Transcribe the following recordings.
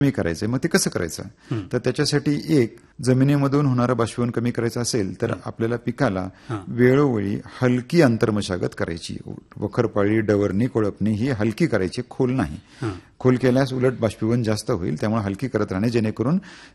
कमी करायचंय. मग ते कसं करायचं? तर त्याच्यासाठी एक, जमिनीमधून होणारं बाष्पीभवन कमी करायचं असेल तर आपल्याला पिकाला वेळोवेळी हलकी अंतर्मशागत करायची. वखरपाळी, डवरणी, कोळपणी ही हलकी करायची, खोल नाही. खोल केल्यास उलट बाष्पीभवन जास्त होईल. त्यामुळे हलकी करत राहणे, जेणेकरून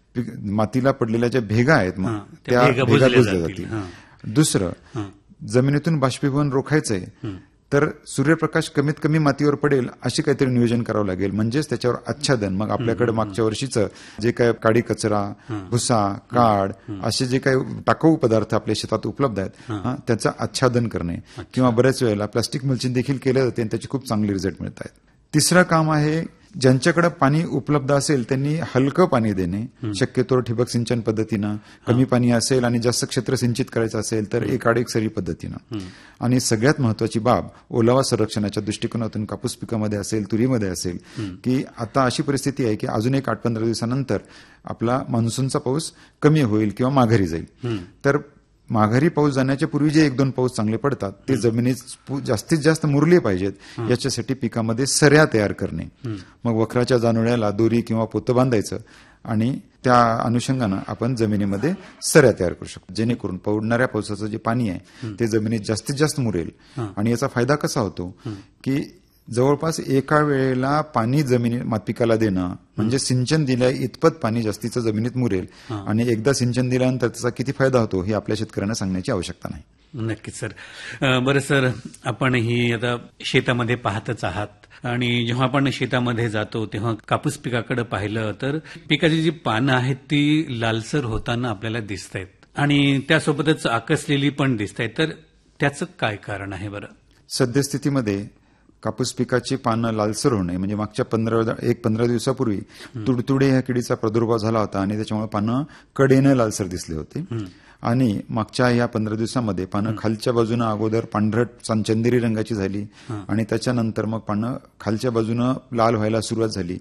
मातीला पडलेल्या ज्या भेगा आहेत मग त्या भेगा बुजल्या जातील. दुसरं, जमिनीतून बाष्पीभवन रोखायचंय तर सूर्यप्रकाश कमीत कमी मातीवर पडेल अशी काहीतरी नियोजन करावं लागेल. म्हणजेच त्याच्यावर आच्छादन. मग आपल्याकडे मागच्या वर्षीचं जे काय काडी कचरा, भुसा, काड असे जे काही टाकाऊ पदार्थ आपल्या शेतात उपलब्ध आहेत त्याचं आच्छादन करणे. किंवा बऱ्याच वेळेला प्लास्टिक मल्चिंग देखील केलं जाते आणि त्याचे खूप चांगले रिझल्ट मिळत आहेत. तिसरं काम आहे, ज्यांच्याकडे पाणी उपलब्ध असेल त्यांनी हलकं पाणी देणे. शक्यतो ठिबक सिंचन पद्धतीनं, कमी पाणी असेल आणि जास्त क्षेत्र सिंचित करायचं असेल तर एक सरी पद्धतीनं. आणि सगळ्यात महत्वाची बाब, ओलावा संरक्षणाच्या दृष्टिकोनातून कापूस पिकामध्ये असेल, तुरीमध्ये असेल, की आता अशी परिस्थिती आहे की अजून एक 8-15 दिवसानंतर आपला मान्सूनचा पाऊस कमी होईल किंवा माघारी जाईल. तर माघारी पाऊस जाण्याच्या पूर्वी जे 1-2 पाऊस चांगले पडतात ते जमिनीत जास्तीत जास्त मुरले पाहिजेत. याच्यासाठी पिकामध्ये सऱ्या तयार करणे. मग वखराच्या जानोळ्याला दोरी किंवा पोतं बांधायचं आणि त्या अनुषंगानं आपण जमिनीमध्ये सऱ्या तयार करू शकतो, जेणेकरून पडणाऱ्या पावसाचं जे पाणी आहे ते जमिनीत जास्तीत जास्त मुरेल. आणि याचा फायदा कसा होतो की जवळपास एका वेळेला पाणी पिकाला देणं म्हणजे सिंचन दिल्या इतपत पाणी जास्तीचं जमिनीत मुरेल. आणि एकदा सिंचन दिल्यानंतर त्याचा किती फायदा होतो हे आपल्या शेतकऱ्यांना सांगण्याची आवश्यकता नाही. नक्कीच सर. बरं सर, आपण ही आता शेतामध्ये पाहतच आहात आणि जेव्हा आपण शेतामध्ये जातो तेव्हा कापूस पिकाकडे पाहिलं तर पिकाची जी पानं आहेत ती लालसर होताना आपल्याला दिसत आहेत आणि त्यासोबतच आकसलेली पण दिसत आहेत. तर त्याचं काय कारण आहे बरं? सद्यस्थितीमध्ये कापूस पिकाची पानं लालसर होणे म्हणजे मागच्या 15 दिवसापूर्वी तुडतुडे या किडीचा प्रादुर्भाव झाला होता आणि त्याच्यामुळे पानं कडेनं लालसर दिसले होते. आणि मागच्या या 15 दिवसामध्ये पानं खालच्या बाजूनं अगोदर पांढरट चंदेरी रंगाची झाली आणि त्याच्यानंतर मग पानं खालच्या बाजूनं लाल व्हायला सुरुवात झाली.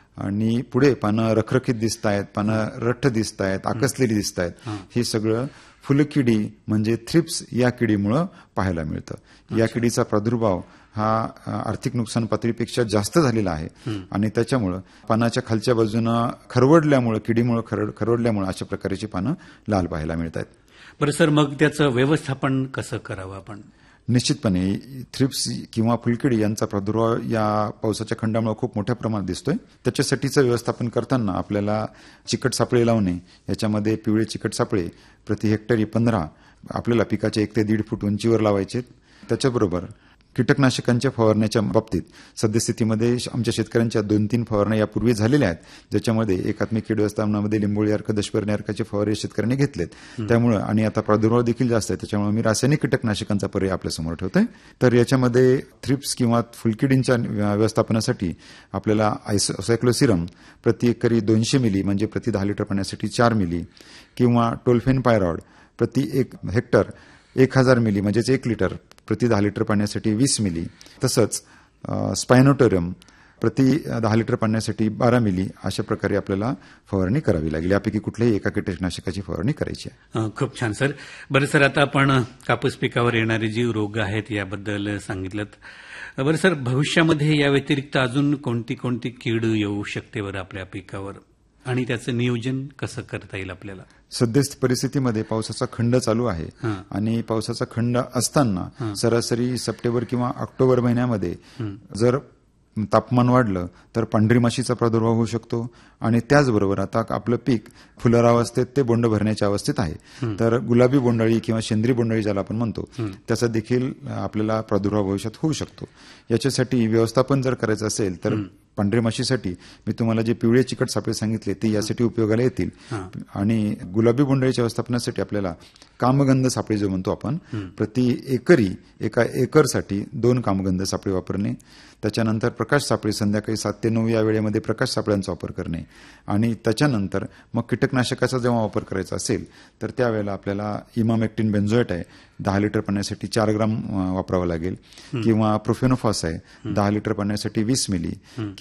आणि पुढे पानं रखरखीत दिसत आहेत, पानं रठ्ठ दिसत आहेत, आकसलेली दिसत आहेत. हे सगळं फुलकिडी म्हणजे थ्रिप्स या किडीमुळे पाहायला मिळतं. या किडीचा प्रादुर्भाव हा आर्थिक नुकसान पातळीपेक्षा जास्त झालेला आहे आणि त्याच्यामुळं पानाच्या खालच्या बाजूनं खरवडल्यामुळे, किडीमुळे खरवडल्यामुळे अशा प्रकारची पानं लाल पाहायला मिळत आहेत. बरं सर, मग त्याचं व्यवस्थापन कसं करावं आपण? निश्चितपणे थ्रिप्स किंवा फुलकिडी यांचा प्रादुर्भाव या पावसाच्या खंडामुळे खूप मोठ्या प्रमाणात दिसतोय. त्याच्यासाठीचं व्यवस्थापन करताना आपल्याला चिकट सापळे लावणे. याच्यामध्ये पिवळे चिकट सापळे प्रति हेक्टरी 15 आपल्याला पिकाच्या 1 ते 1.5 फूट उंचीवर लावायचे. त्याच्याबरोबर कीटकनाशकांच्या फवारण्याच्या बाबतीत सद्यस्थितीमध्ये आमच्या शेतकऱ्यांच्या 2-3 फवारण्या यापूर्वी झालेल्या आहेत, ज्याच्यामध्ये एकात्मिक कीड व्यवस्थापनामध्ये लिंबोळी अर्क, दशपर्णी अर्काचे फवारे शेतकऱ्यांनी घेतलेत. त्यामुळे आणि आता प्रादुर्भाव देखील जास्त आहे, त्याच्यामुळे मी रासायनिक कीटकनाशकांचा पर्याय आपल्यासमोर ठेवतोय. तर याच्यामध्ये थ्रिप्स किंवा फुलकिडींच्या व्यवस्थापनासाठी आपल्याला सायक्लोसिरम प्रति एकरी 200 मिली म्हणजे प्रति 10 लिटर पाण्यासाठी 4 मिली किंवा टोल्फेन पायरॉड प्रति 1 हेक्टर 1000 मिली म्हणजेच 1 लिटर प्रति 10 लिटर पाण्यासाठी 20 मिली, तसंच स्पायनोटोरियम प्रति 10 लिटर पाण्यासाठी 12 मिली अशा प्रकारे आपल्याला फवारणी करावी लागेल. यापैकी कुठल्याही एका कीटकनाशकाची फवारणी करायची आहे. खूप छान सर. बरं सर, आता आपण कापूस पिकावर येणारे जे रोग आहेत याबद्दल सांगितलं. बरं सर, भविष्यामध्ये या व्यतिरिक्त अजून कोणती कोणती कीड येऊ शकते बरं आपल्या पिकावर आणि त्याचं नियोजन कसं करता येईल आपल्याला? सध्या परिस्थितीमध्ये पावसाचा खंड चालू आहे आणि पावसाचा खंड असताना सरासरी सप्टेंबर किंवा ऑक्टोबर महिन्यामध्ये जर तापमान वाढलं तर पांढरी माशीचा प्रादुर्भाव होऊ शकतो आणि त्याचबरोबर आता आपलं पीक फुलरावस्थेत ते बोंड भरण्याच्या अवस्थेत आहे. तर गुलाबी बोंडाळी किंवा शेंद्री बोंडाळी ज्याला आपण म्हणतो त्याचा देखील आपल्याला प्रादुर्भाव भविष्यात होऊ शकतो. याच्यासाठी व्यवस्थापन जर करायचं असेल तर पांढरी माशीसाठी मी तुम्हाला जे पिवळे चिकट सापळे सांगितले ते यासाठी उपयोगाला येतील. आणि गुलाबी बोंडाळीच्या व्यवस्थापनासाठी आपल्याला कामगंध सापळे जो म्हणतो आपण प्रति एकरी एका एकरसाठी 2 कामगंध सापळे वापरणे. त्याच्यानंतर प्रकाश सापळे संध्याकाळी 7 ते 9 या वेळेमध्ये प्रकाश सापळ्यांचा वापर करणे. आणि त्याच्यानंतर मग कीटकनाशकाचा जेव्हा वापर करायचा असेल तर त्यावेळेला आपल्याला इमामेक्टिन बेन्झोएट आहे 10 लिटर पाण्यासाठी 4 ग्राम वापरावं लागेल किंवा प्रोफेनोफॉस आहे 10 लिटर पाण्यासाठी 20 मिली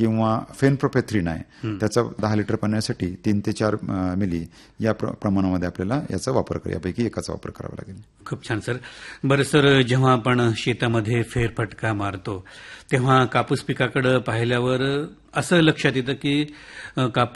किंवा फेनप्रोपेथ्रिन आहे त्याचा 10 लिटर पाण्यासाठी 3 ते 4 मिली या प्रमाणामध्ये आपल्याला याचा वापर यापैकी एकाचा वापर करावा लागेल. खूप छान सर. बरं सर, जेव्हा आपण शेतामध्ये फेरफटका मारतो तेव्हा कापूस पिकाकडे पाहिल्यावर असं लक्षात येतं की कापूस